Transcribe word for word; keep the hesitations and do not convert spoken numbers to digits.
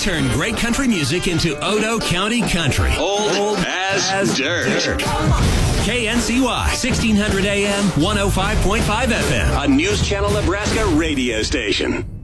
turn great country music into Odo County country. Old, Old as, as dirt. dirt. K N C Y, sixteen hundred A M, one oh five point five F M. A News Channel Nebraska radio station.